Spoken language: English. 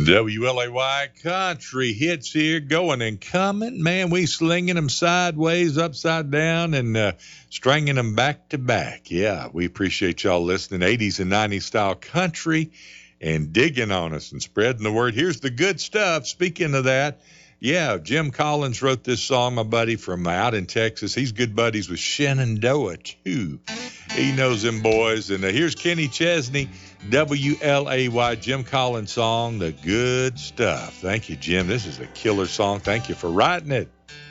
WLAY country hits here, going and coming. Man, we slinging them sideways, upside down, and stringing them back to back. Yeah, we appreciate y'all listening. 80s and 90s style country and digging on us and spreading the word. Here's the good stuff. Speaking of that, yeah, Jim Collins wrote this song, my buddy from out in Texas. He's good buddies with Shenandoah, too. He knows them boys. And here's Kenny Chesney, WLAY, Jim Collins song, The Good Stuff. Thank you, Jim. This is a killer song. Thank you for writing it.